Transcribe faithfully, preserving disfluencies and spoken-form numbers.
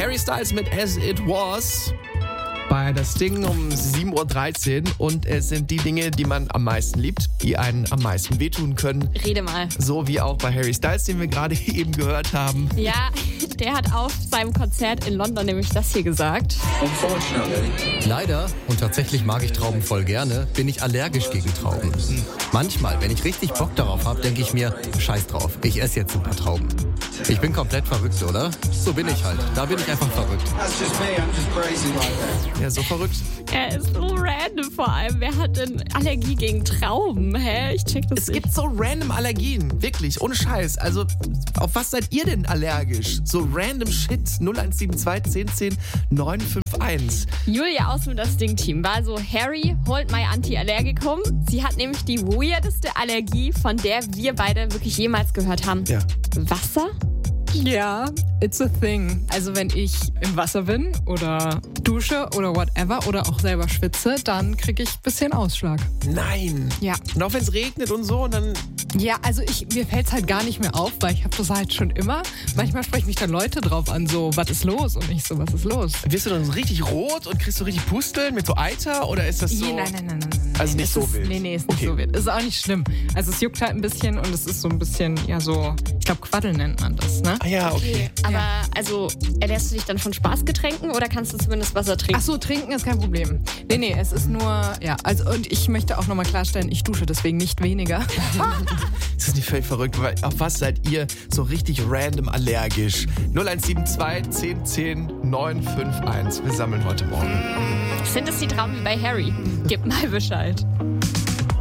Harry Styles mit As It Was bei das Ding um sieben Uhr dreizehn und es sind die Dinge, die man am meisten liebt, die einen am meisten wehtun können. Rede mal. So wie auch bei Harry Styles, den wir gerade eben gehört haben. Ja, der hat auf seinem Konzert in London nämlich das hier gesagt. Leider, und tatsächlich mag ich Trauben voll gerne, bin ich allergisch gegen Trauben. Manchmal, wenn ich richtig Bock darauf habe, denke ich mir, scheiß drauf, ich esse jetzt ein paar Trauben. Ich bin komplett verrückt, oder? So bin ich halt. Da bin ich einfach verrückt. Ja, so verrückt. Er ist so random vor allem. Wer hat denn Allergie gegen Trauben? Hä? Ich check das Es nicht. gibt so random Allergien. Wirklich, ohne Scheiß. Also, auf was seid ihr denn allergisch? So random Shit. null eins sieben zwei zehn zehn neun fünf eins. Julia aus dem Das Ding-Team war so, Harry, holt my Anti-Allergikum. Sie hat nämlich die weirdeste Allergie, von der wir beide wirklich jemals gehört haben. Ja. Wasser? Ja, it's a thing. Also wenn ich im Wasser bin oder dusche oder whatever oder auch selber schwitze, dann kriege ich ein bisschen Ausschlag. Nein. Ja. Und auch wenn es regnet und so, und dann... Ja, also ich, mir fällt es halt gar nicht mehr auf, weil ich habe das halt schon immer. Manchmal sprechen mich dann Leute drauf an, so, was ist los? Und ich so, was ist los? Wirst du dann so richtig rot und kriegst du richtig Pusteln mit so Eiter? Oder ist das so... Nee, nein, nein, nein, nein, nein. Also nicht Es so ist, wild? Nee, nee, ist Okay. nicht so wild. Ist auch nicht schlimm. Also es juckt halt ein bisschen und es ist so ein bisschen, ja so, ich glaube Quaddel nennt man das, ne? Ah ja, okay. Aber also, ernährst du dich dann von Spaßgetränken oder kannst du zumindest Wasser trinken? Ach so, trinken ist kein Problem. Nee, nee, es ist nur, ja, also und ich möchte auch nochmal klarstellen, ich dusche deswegen nicht weniger. Ist das nicht völlig verrückt? Weil auf was seid ihr so richtig random allergisch? null eins sieben zwei zehn zehn neun fünf eins. Wir sammeln heute Morgen. Sind es die Trauben wie bei Harry? Gib mal Bescheid.